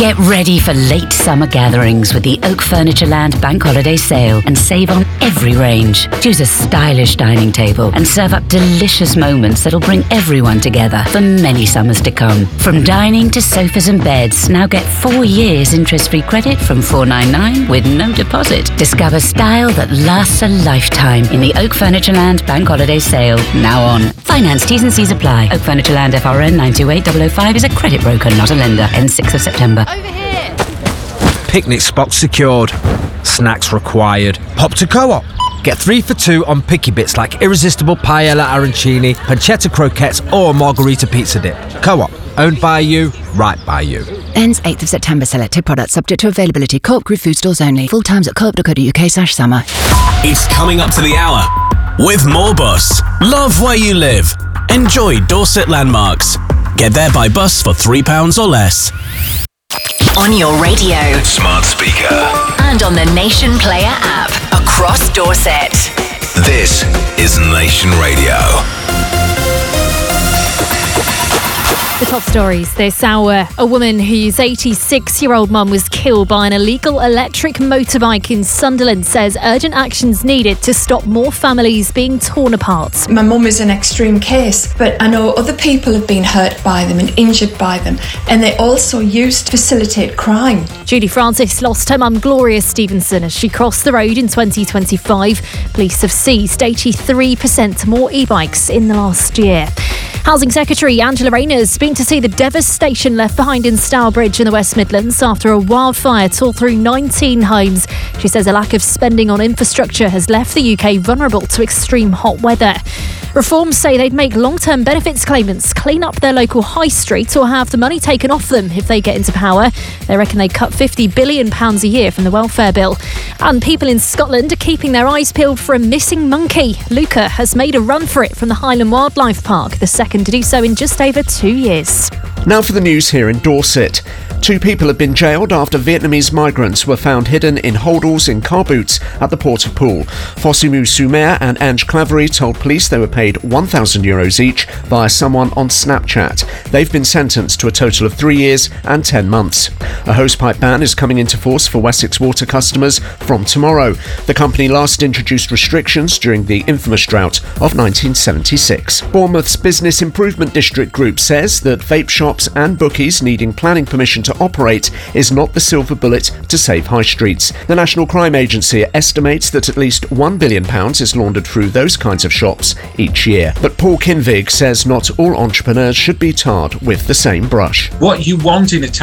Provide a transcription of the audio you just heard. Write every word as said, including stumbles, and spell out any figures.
Get ready for late summer gatherings with the Oak Furniture Land Bank Holiday Sale and save on every range. Choose a stylish dining table and serve up delicious moments that'll bring everyone together for many summers to come. From dining to sofas and beds, now get four years interest-free credit from four ninety-nine with no deposit. Discover style that lasts a lifetime in the Oak Furniture Land Bank Holiday Sale, now on. Finance T's and C's apply. Oak Furniture Land F R N nine two eight zero zero five is a credit broker, not a lender. Ends sixth of September. Over here! Picnic spot secured. Snacks required. Hop to Co-op. Get three for two on picky bits like irresistible paella arancini, pancetta croquettes or margarita pizza dip. Co-op. Owned by you, right by you. Ends eighth of September. Selected products subject to availability. Co-op Group food stores only. Full times at co-op dot co dot uk slash summer. It's coming up to the hour with Moorbus. Love where you live. Enjoy Dorset landmarks. Get there by bus for three pounds or less. On your radio, Smart speaker. and on the Nation Player app across Dorset. This is Nation Radio. The top stories this hour. A woman whose eighty-six-year-old mum was killed by an illegal electric motorbike in Sunderland says urgent action's needed to stop more families being torn apart. My mum is an extreme case, but I know other people have been hurt by them and injured by them, and they also used to facilitate crime. Judy Francis lost her mum Gloria Stevenson as she crossed the road in twenty twenty-five. Police have seized eighty-three percent more e-bikes in the last year. Housing Secretary Angela Rayner has been to see the devastation left behind in Stourbridge in the West Midlands after a wildfire tore through nineteen homes. She says a lack of spending on infrastructure has left the U K vulnerable to extreme hot weather. Reforms say they'd make long-term benefits claimants clean up their local high street or have the money taken off them if they get into power. They reckon they'd cut fifty billion pounds a year from the welfare bill. And people in Scotland are keeping their eyes peeled for a missing monkey. Luca has made a run for it from the Highland Wildlife Park, the second to do so in just over two years. Now for the news here in Dorset. Two people have been jailed after Vietnamese migrants were found hidden in holdalls in car boots at the Port of Poole. Fossimu Sumer and Ange Clavery told police they were paid one thousand euros each via someone on Snapchat. They've been sentenced to a total of three years and ten months. A hosepipe ban is coming into force for Wessex Water customers from tomorrow. The company last introduced restrictions during the infamous drought of nineteen seventy-six. Bournemouth's Business Improvement District Group says that vape shops and bookies needing planning permission to operate is not the silver bullet to save high streets. The National Crime Agency estimates that at least one billion pounds is laundered through those kinds of shops each year. But Paul Kinvig says not all entrepreneurs should be tarred with the same brush. What you want in a